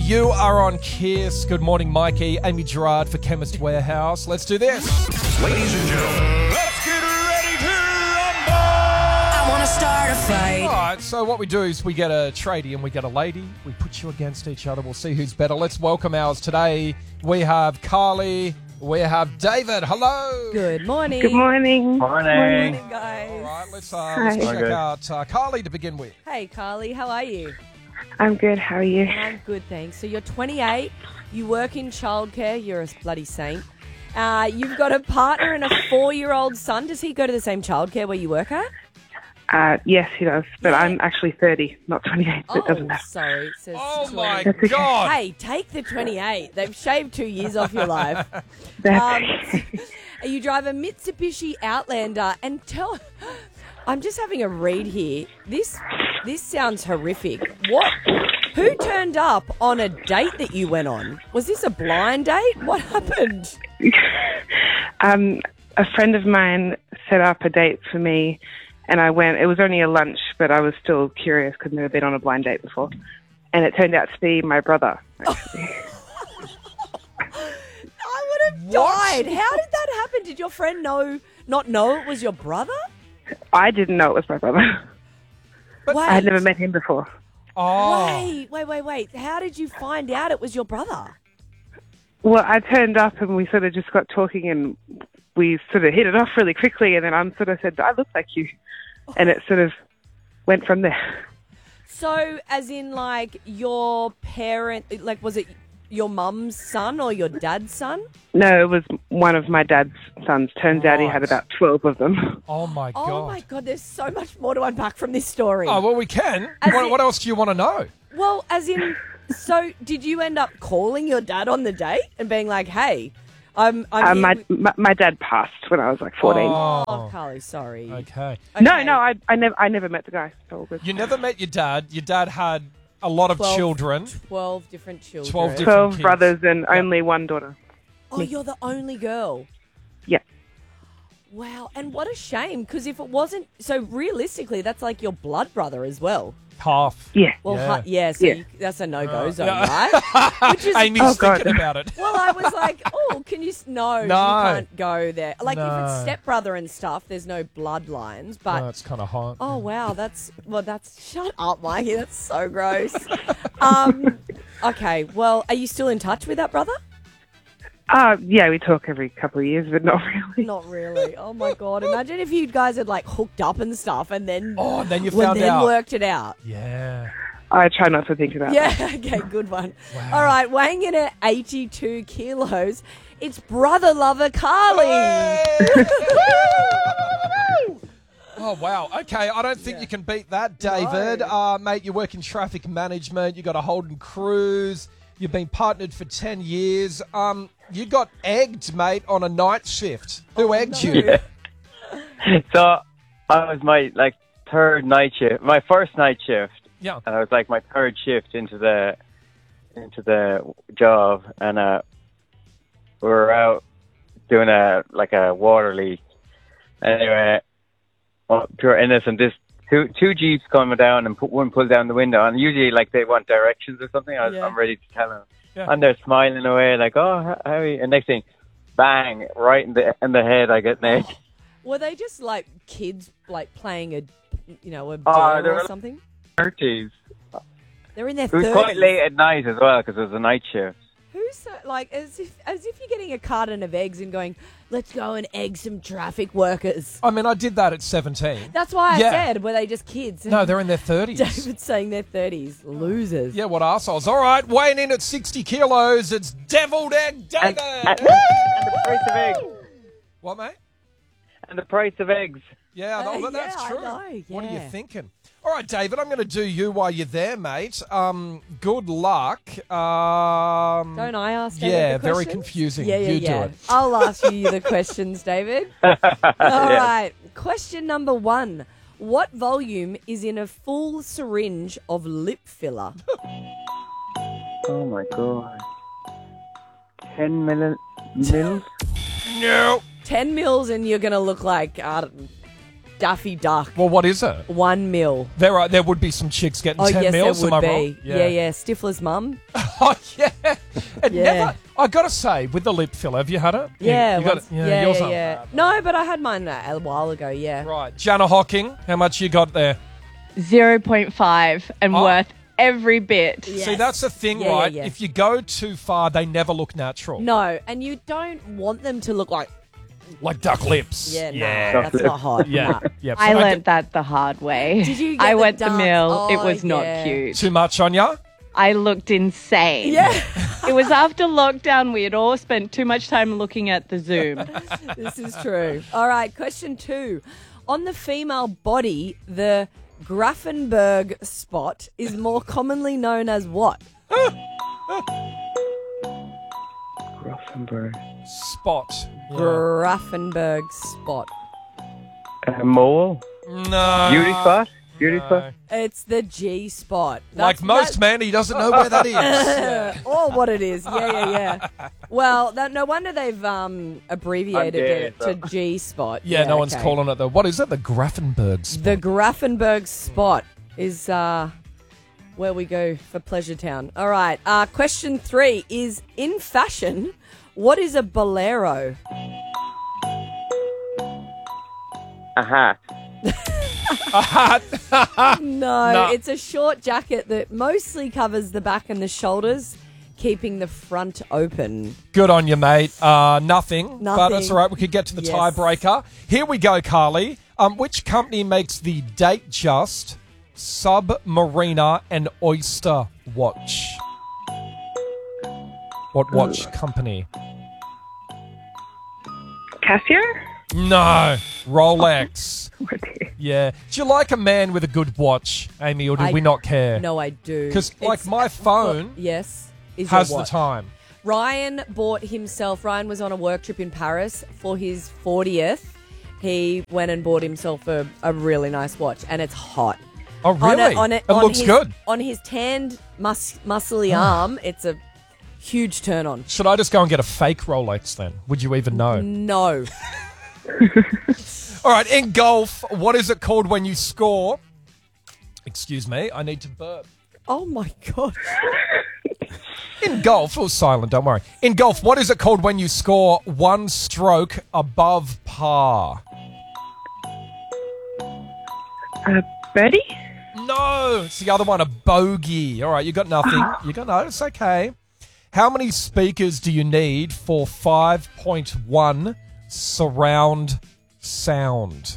You are on Kiss. Good morning, Mikey. Amy Gerard for Chemist Warehouse. Let's do this. Ladies and gentlemen, let's get ready to rumble! I want to start a fight. All right, so what we do is we get a tradie and we get a lady. We put you against each other. We'll see who's better. Let's welcome ours today. We have Carly. We have David. Hello. Good morning. Good morning. Morning, guys. All right, let's Hi. check out Carly to begin with. Hey, Carly, how are you? I'm good. How are you? I'm good, thanks. So you're 28. You work in childcare. You're a bloody saint. You've got a partner and a 4-year-old son. Does he go to the same childcare where you work at? Yes, he does. But Yeah. I'm actually 30, not 28. So it doesn't matter. Sorry. It says Oh, 20. my That's okay. God. Hey, take the 28. They've shaved 2 years off your life. That's You drive a Mitsubishi Outlander and I'm just having a read here. This sounds horrific. Who turned up on a date that you went on? Was this a blind date? What happened? a friend of mine set up a date for me, and I went. It was only a lunch, but I was still curious because I'd never been on a blind date before. And it turned out to be my brother, actually. I would have died. How did that happen? Did your friend not know it was your brother? I didn't know it was my brother. Wait. I had never met him before. Oh. Wait. How did you find out it was your brother? Well, I turned up and we sort of just got talking and we sort of hit it off really quickly, and then I sort of said, I look like you. And it sort of went from there. So, as in, like, your parent, like, was it your mum's son or your dad's son? No, it was one of my dad's sons. Turns out he had Right. about 12 of them. Oh, my God. Oh, my God, there's so much more to unpack from this story. Oh, well, we can. As in- What else do you want to know? Well, as in, so did you end up calling your dad on the date and being like, hey, I'm here My dad passed when I was like 14. Oh, Carly, sorry. Okay. No, I never met the guy. So all good. You never met your dad. Your dad had a lot of 12 children. 12 different children. 12 different 12 kids. brothers and only one daughter. Oh, you're the only girl. Yeah. Wow, and what a shame, because if it wasn't, so realistically, that's like your blood brother as well. Half. Yeah. Well, Yeah. so Yeah. that's a no-go zone, yeah. right? Which is, Amy's Oh, God. thinking about it. well, I was like, oh, can you, no, you No. can't go there. Like, if No. it's stepbrother and stuff, there's no bloodlines, but... Oh, it's kind of hot. Oh, wow, shut up, Mikey, that's so gross. Okay, well, are you still in touch with that brother? Yeah, we talk every couple of years, but not really. Not really. Oh, my God. Imagine if you guys had, like, hooked up and stuff and then... Oh, and then you found then out. worked it out. Yeah. I try not to think about that. Yeah, okay, good one. Wow. All right, weighing in at 82 kilos, it's brother lover Carly. Oh, wow. Okay, I don't think you can beat that, David. Mate, you work in traffic management. You got a Holden Cruise. You've been partnered for 10 years. You got egged, mate, on a night shift. Who egged you? So I was my third night shift, my first night shift, Yeah. and I was like my third shift into the job, and we were out doing a water leak. Anyway, pure innocent. This two jeeps coming down and one pulled down the window, and usually they want directions or something. I'm ready to tell them, Yeah. and they're smiling away like, oh, how are you? And next thing, bang, right in the head, I get naked. Were they just like kids like playing a they dare or were something? 30s. They're in their It was 30s. quite late at night as well because it was a night shift. Who's so, like as if you're getting a carton of eggs and going, let's go and egg some traffic workers. I mean, I did that at 17. That's why I Yeah. said, were they just kids? No, they're in their 30s. David's saying they're 30s. Losers. Yeah, what arseholes. All right, weighing in at 60 kilos, it's Deviled Egg David. And the price of eggs. What, mate? And the price of eggs. Yeah, Yeah, that's I true. know, What are you yeah. thinking? All right, David, I'm going to do you while you're there, mate. Good luck. Don't I ask David Yeah, the very questions? confusing. Yeah, You do it. I'll ask you the questions, David. All right. Question number 1. What volume is in a full syringe of lip filler? Oh my god. 10 mils? No. 10 mils and you're going to look like, Daffy Duck. Well, what is it? 1 mil. There would be some chicks getting Oh, 10 yes, mils, there am I would wrong? be. Yeah. Stifler's mum. Oh, yeah. It Yeah. never, I got to say, with the lip filler, have you had it? Yeah. You got once- it? Yeah, yours yeah. No, but I had mine a while ago, yeah. Right. Jana Hocking, how much you got there? 0.5 and Oh. worth every bit. Yes. See, that's the thing, Yeah, right? yeah. If you go too far, they never look natural. No, and you don't want them to look like, Like duck lips. yeah, Yeah. no, that's not hot. Yeah. Nah. Yeah. I So learnt that the hard way. Did you get I the went the dark- mill. It Oh, was not yeah. cute. Too much on ya? I looked insane. Yeah. It was after lockdown. We had all spent too much time looking at the Zoom. This is true. All right, question 2. On the female body, the Grafenberg spot is more commonly known as what? Grafenberg. Spot. Yeah. Grafenberg spot. Mole. No. Beauty spot. Beauty spot. It's the G spot. Like most men, he doesn't know where that is. Or what it is. Yeah. Well, no wonder they've abbreviated it to G spot. Yeah, no one's okay. calling it though. What is it? The Grafenberg spot. The Grafenberg spot is where we go for Pleasure Town. All right. Question 3 is, in fashion, what is a bolero? Aha. No, it's a short jacket that mostly covers the back and the shoulders, keeping the front open. Good on you, mate. Nothing. But Nothing. that's all right. We could get to the Yes. tiebreaker. Here we go, Carly. Which company makes the Datejust Submariner and Oyster watch? What watch company? Casio? No, Rolex. Oh, dear. Yeah. Do you like a man with a good watch, Amy, or do we not care? No, I do. Because, like, It's- my phone yes, is has your the watch. time. Ryan Ryan was on a work trip in Paris for his 40th. He went and bought himself a really nice watch, and it's hot. Oh, really? It looks good. On his tanned, muscly arm, it's a huge turn on. Should I just go and get a fake Rolex then? Would you even know? No. All right, in golf, what is it called when you score? Excuse me, I need to burp. Oh, my God. In golf, it was silent, don't worry. In golf, what is it called when you score one stroke above par? Birdie? No, it's the other one, a bogey. All right, you got nothing. No, it's okay. How many speakers do you need for 5.1 surround sound?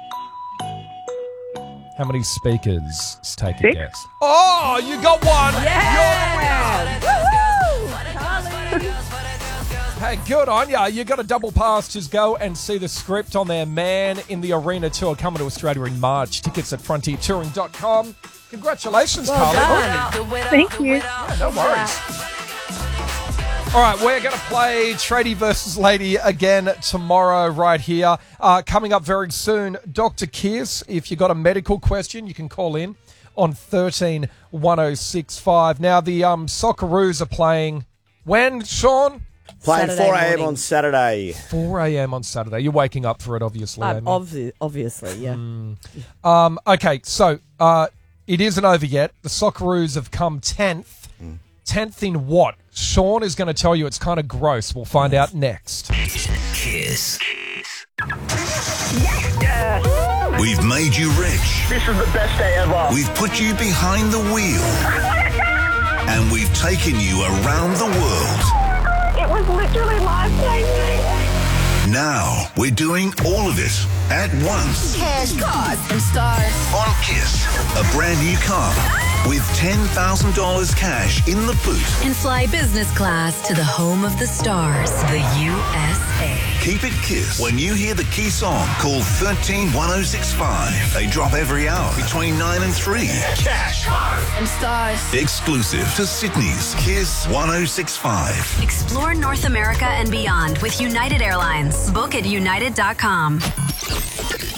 How many speakers? Let's take a 6? guess. Oh, you got one. Yeah! Woohoo! Carly! Hey, good on ya. You got a double pass. Just go and see the script on their Man in the Arena tour coming to Australia in March. Tickets at frontiertouring.com. Congratulations, Well Carly. done. Thank you. Yeah, no worries. All right, we're going to play Tradie versus Lady again tomorrow right here. Coming up very soon, Dr. Kiers. If you've got a medical question, you can call in on 13 1065. Now, the Socceroos are playing when, Sean? Playing Saturday 4 a.m. morning. on Saturday. 4 a.m. on Saturday. You're waking up for it, obviously. Amy. Obviously, yeah. Okay, so it isn't over yet. The Socceroos have come 10th. 10th in what? Sean is going to tell you. It's kind of gross. We'll find out next. Kiss. We've made you rich. This is the best day ever. We've put you behind the wheel. And we've taken you around the world. It was literally life-changing. Now we're doing all of it at once. Cash, cars, and stars. On Kiss, a brand new car with $10,000 cash in the boot. And fly business class to the home of the stars, the USA. Keep it Kiss. When you hear the key song, call 131065. They drop every hour between 9 and 3. Cash, cars, And stars. exclusive to Sydney's Kiss 1065. Explore North America and beyond with United Airlines. Book at united.com.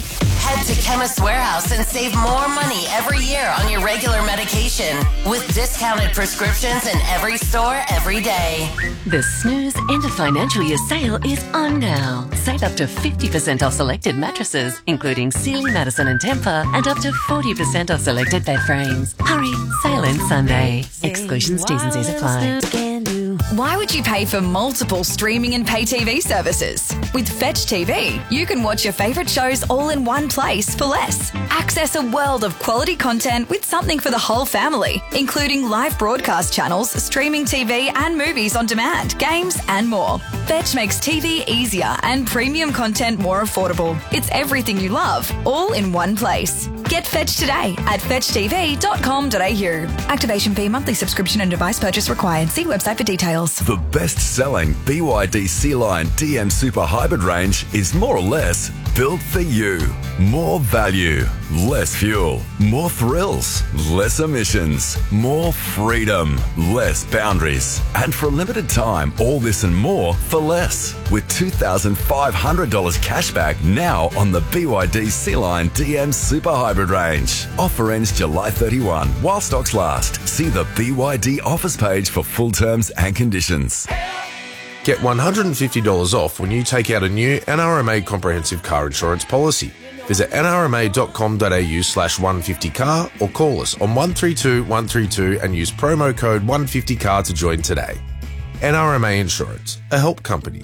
Head to Chemist Warehouse and save more money every year on your regular medication with discounted prescriptions in every store every day. The Snooze End of Financial Year sale is on now. Save up to 50% off selected mattresses, including Sealy, Madison and Tempur, and up to 40% off selected bed frames. Hurry, sale ends Sunday. Exclusions, T's and C's apply. Why would you pay for multiple streaming and pay TV services? With Fetch TV, you can watch your favourite shows all in one place for less. Access a world of quality content with something for the whole family, including live broadcast channels, streaming TV and movies on demand, games and more. Fetch makes TV easier and premium content more affordable. It's everything you love, all in one place. Get Fetch today at fetchtv.com.au. Activation fee, monthly subscription and device purchase required. See website for details. The best-selling BYD Sea-Line DM Super Hybrid range is more or less built for you. More value, less fuel, more thrills, less emissions, more freedom, less boundaries. And for a limited time, all this and more for less. With $2,500 cash back now on the BYD Sea-Line DM Super Hybrid range. Offer ends July 31 while stocks last. See the BYD offers page for full terms and conditions. Get $150 off when you take out a new NRMA comprehensive car insurance policy. Visit nrma.com.au/150car or call us on 132 132 and use promo code 150car to join today. NRMA Insurance, a help company.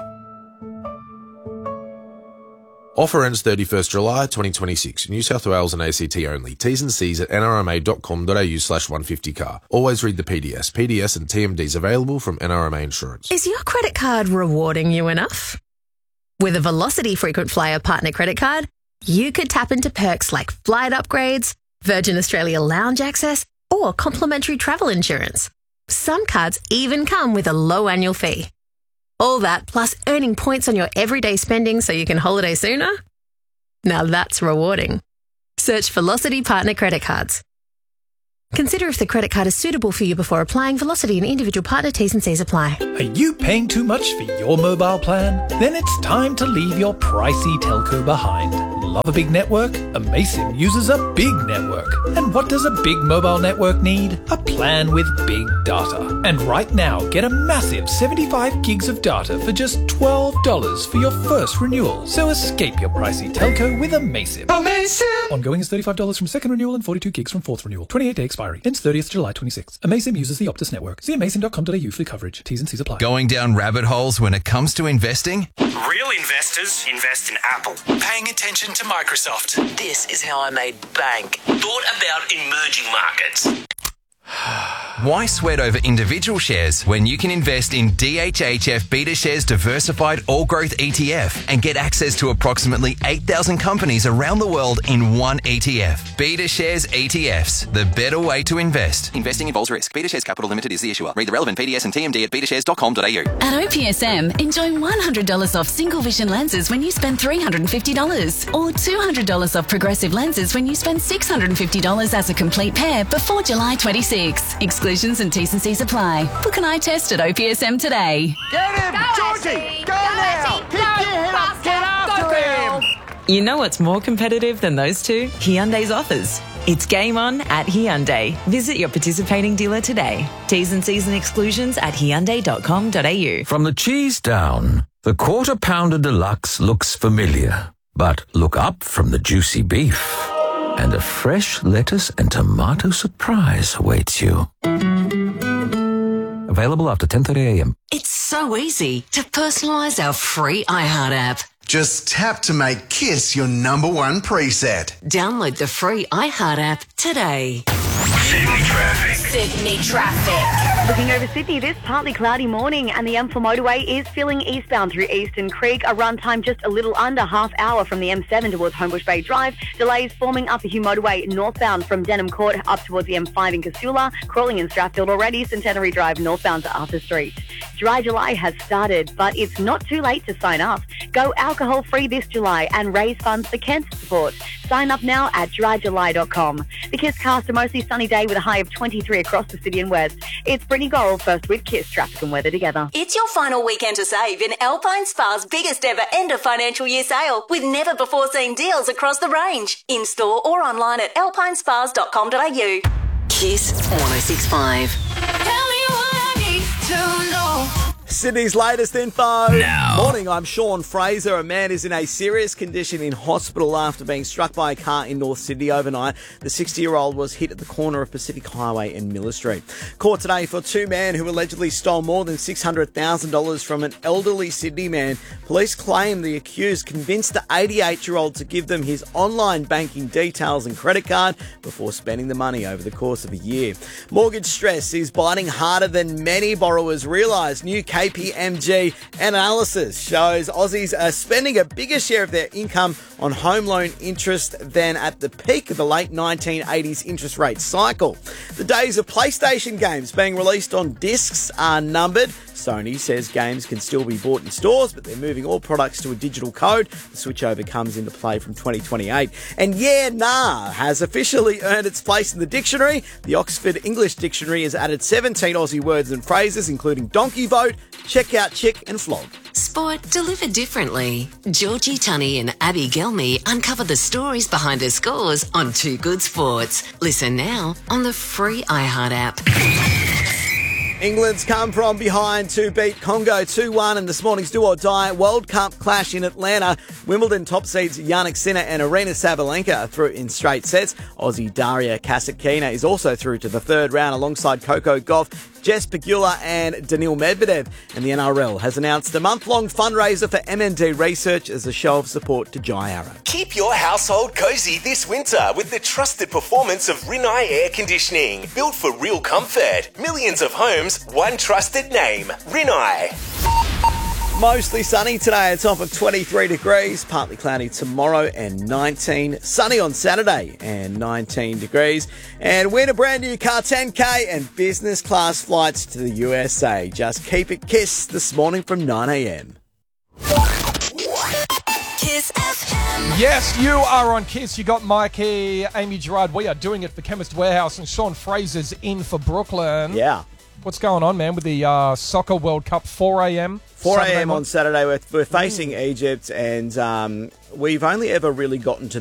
Offer ends 31st July 2026. New South Wales and ACT only. T's and C's at nrma.com.au/150car. Always read the PDS. PDS and TMDs available from NRMA Insurance. Is your credit card rewarding you enough? With a Velocity Frequent Flyer Partner Credit Card, you could tap into perks like flight upgrades, Virgin Australia lounge access, or complimentary travel insurance. Some cards even come with a low annual fee. All that plus earning points on your everyday spending so you can holiday sooner? Now that's rewarding. Search Velocity Partner Credit Cards. Consider if the credit card is suitable for you before applying. Velocity and individual partner T's and C's apply. Are you paying too much for your mobile plan? Then it's time to leave your pricey telco behind. Love a big network? Amaysim uses a big network. And what does a big mobile network need? A plan with big data. And right now, get a massive 75 gigs of data for just $12 for your first renewal. So escape your pricey telco with Amaysim. Amaysim! Ongoing is $35 from second renewal and 42 gigs from fourth renewal. 28-day expiry. Ends 30th July 26. Amaysim uses the Optus network. See amaysim.com.au for coverage. T's and C's apply. Going down rabbit holes when it comes to investing? Real investors invest in Apple. Paying attention to Microsoft. This is how I made bank. Thought about emerging markets. Why sweat over individual shares when you can invest in DHHF BetaShares Diversified All Growth ETF and get access to approximately 8,000 companies around the world in one ETF? BetaShares ETFs, the better way to invest. Investing involves risk. BetaShares Capital Limited is the issuer. Read the relevant PDS and TMD at betashares.com.au. At OPSM, enjoy $100 off single vision lenses when you spend $350 or $200 off progressive lenses when you spend $650 as a complete pair before July 26. Exclusions and T's and C's apply. Book an eye test at OPSM today. Get him! Georgie! Go now! Pick your head up! Get after him! You know what's more competitive than those two? Hyundai's offers. It's game on at Hyundai. Visit your participating dealer today. T's and C's and exclusions at Hyundai.com.au. From the cheese down, the Quarter Pounder Deluxe looks familiar. But look up from the juicy beef, and a fresh lettuce and tomato surprise awaits you. Available after 10:30 a.m. It's so easy to personalise our free iHeart app. Just tap to make Kiss your #1 preset. Download the free iHeart app today. Sydney traffic. Sydney traffic. Looking over Sydney, this partly cloudy morning and the M4 motorway is filling eastbound through Eastern Creek. A run time just a little under half hour from the M7 towards Homebush Bay Drive. Delays forming up the Hugh motorway northbound from Denham Court up towards the M5 in Casula. Crawling in Strathfield already. Centenary Drive northbound to Arthur Street. Dry July has started, but it's not too late to sign up. Go alcohol-free this July and raise funds for cancer support. Sign up now at dryjuly.com. The Kiss cast a mostly sunny day with a high of 23 across the city and west. It's Brittany Gold, first with Kiss traffic and weather together. It's your final weekend to save in Alpine Spa's biggest ever end of financial year sale with never before seen deals across the range. In store or online at alpinespas.com.au. Kiss 106.5. Tell me what I need to know. Sydney's latest info. Now. Morning, I'm Sean Fraser. A man is in a serious condition in hospital after being struck by a car in North Sydney overnight. The 60-year-old was hit at the corner of Pacific Highway and Miller Street. Court today for two men who allegedly stole more than $600,000 from an elderly Sydney man. Police claim the accused convinced the 88-year-old to give them his online banking details and credit card before spending the money over the course of a year. Mortgage stress is biting harder than many borrowers realise. New KPMG analysis shows Aussies are spending a bigger share of their income on home loan interest than at the peak of the late 1980s interest rate cycle. The days of PlayStation games being released on discs are numbered. Sony says games can still be bought in stores, but they're moving all products to a digital code. The switchover comes into play from 2028. And yeah, nah has officially earned its place in the dictionary. The Oxford English Dictionary has added 17 Aussie words and phrases, including donkey vote, check out chick and flog. Sport delivered differently. Georgie Tunney and Abby Gelmy uncover the stories behind their scores on Too Good Sports. Listen now on the free iHeart app. England's come from behind to beat Congo 2-1 in this morning's Do or Die World Cup clash in Atlanta. Wimbledon top seeds Yannick Sinner and Arina Sabalenka are through in straight sets. Aussie Daria Kasatkina is also through to the third round alongside Coco Gauff, Jess Pegula and Daniil Medvedev. And the NRL has announced a month-long fundraiser for MND Research as a show of support to Jai Arrow. Keep your household cozy this winter with the trusted performance of Rinnai Air Conditioning. Built for real comfort. Millions of homes, one trusted name. Rinnai. Mostly sunny today, a top of 23 degrees. Partly cloudy tomorrow and 19. Sunny on Saturday and 19 degrees. And win a brand new car 10K and business class flights to the USA. Just keep it Kiss this morning from 9 a.m. Kiss FM. Yes, you are on Kiss. You got Mikey, Amy Gerard. We are doing it for Chemist Warehouse, and Sean Fraser's in for Brooklyn. Yeah. What's going on, man, with the Soccer World Cup? 4 a.m. 4 a.m. on Saturday. We're facing Egypt, and we've only ever really gotten to